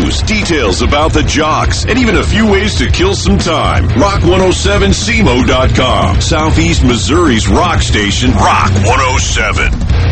news, details about the jocks, and even a few ways to kill some time. Rock107cmo.com. Southeast Missouri's rock station, Rock 107.